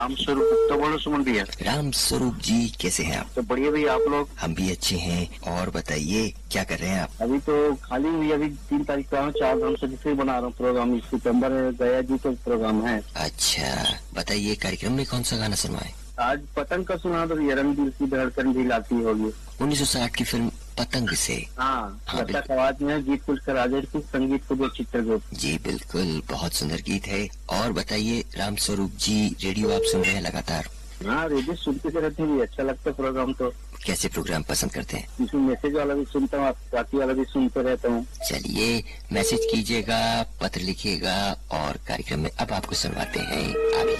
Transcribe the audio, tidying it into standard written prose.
राम स्वरूप गुप्ता बोलो सुमन भैया। राम स्वरूप जी कैसे हैं आप? तो बढ़िया भैया, आप लोग? हम भी अच्छे हैं। और बताइए क्या कर रहे हैं आप? अभी तो खाली हुई, अभी 3 तारीख का 4 धाम से जिसे बना रहा हूँ प्रोग्राम। इस सितम्बर में गया जी तो प्रोग्राम है। अच्छा बताइए कार्यक्रम में कौन सा गाना सुनवाएं? आज पतंग का सुना दो, ये रणबीर की धड़कन भी लाती होगी। 1960 की फिल्म पतंग से। हाँ, हाँ, लता आवाज में है, गीत पुष्कर राजेश की, संगीत को जो चित्रगुप्त। जी बिल्कुल, बहुत सुंदर गीत है। और बताइए राम स्वरूप जी, रेडियो आप सुन रहे हैं लगातार? हाँ, रेडियो सुनते रहते हैं, अच्छा लगता है प्रोग्राम। तो कैसे प्रोग्राम पसंद करते हैं? इसमें मैसेज वाला भी सुनता हूँ, बाकी वाला भी सुनते रहता हूँ। चलिए मैसेज कीजिएगा, पत्र लिखिएगा और कार्यक्रम में अब आपको सुनवाते हैं आगे।